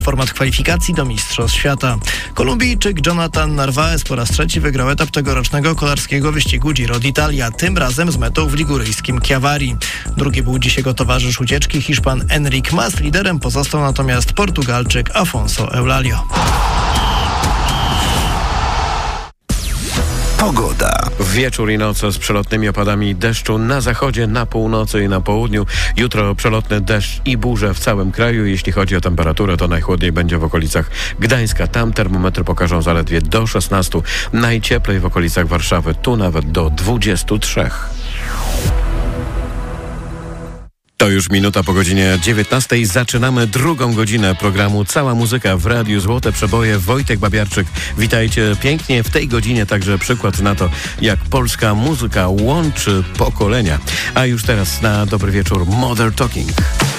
Format kwalifikacji do Mistrzostw Świata. Kolumbijczyk Jonathan Narváez po raz trzeci wygrał etap tegorocznego kolarskiego wyścigu Giro d'Italia, tym razem z metą w liguryjskim Chiavari. Drugi był dziś jego towarzysz ucieczki, Hiszpan Enric Mas. Liderem pozostał natomiast Portugalczyk Afonso Eulalio. Pogoda. Wieczór i noc z przelotnymi opadami deszczu na zachodzie, na północy i na południu. Jutro przelotny deszcz i burze w całym kraju. Jeśli chodzi o temperaturę, to najchłodniej będzie w okolicach Gdańska. Tam termometry pokażą zaledwie do 16. Najcieplej w okolicach Warszawy. Tu nawet do 23. To już minuta po godzinie 19. Zaczynamy drugą godzinę programu Cała Muzyka w Radiu Złote Przeboje. Wojtek Babiarczyk, witajcie pięknie. W tej godzinie także przykład na to, jak polska muzyka łączy pokolenia. A już teraz na dobry wieczór Modern Talking.